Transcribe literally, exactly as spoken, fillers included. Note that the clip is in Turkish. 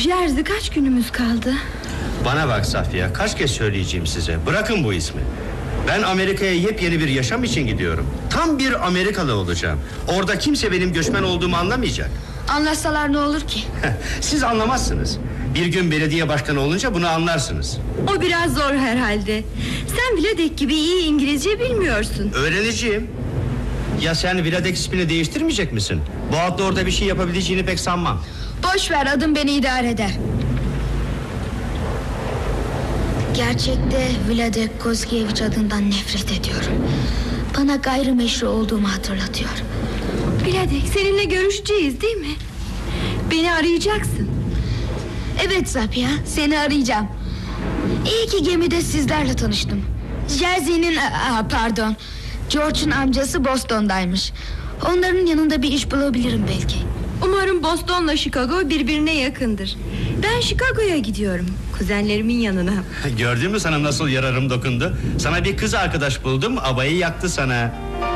Jersey, kaç günümüz kaldı? Bana bak Safiye, kaç kez söyleyeceğim size, bırakın bu ismi. Ben Amerika'ya yepyeni bir yaşam için gidiyorum. Tam bir Amerikalı olacağım. Orada kimse benim göçmen olduğumu anlamayacak. Anlasalar ne olur ki? Siz anlamazsınız. Bir gün belediye başkanı olunca bunu anlarsınız. O biraz zor herhalde. Sen Vladek gibi iyi İngilizce bilmiyorsun. Öğreneceğim. Ya sen Vladek ismini değiştirmeyecek misin? Bu adla orada bir şey yapabileceğini pek sanmam. Boş ver, adım beni idare eder. Gerçekte Vladek Kozkiewicz adından nefret ediyorum. Bana gayrimeşru olduğumu hatırlatıyor. Vladek, seninle görüşeceğiz değil mi? Beni arayacaksın. Evet Safiye, seni arayacağım. İyi ki gemide sizlerle tanıştım. Jersey'nin, aa, pardon, George'un amcası Boston'daymış. Onların yanında bir iş bulabilirim belki. Umarım Boston'la Chicago birbirine yakındır. Ben Chicago'ya gidiyorum, kuzenlerimin yanına. Gördün mü sana nasıl yararım dokundu? Sana bir kız arkadaş buldum, abayı yaktı sana.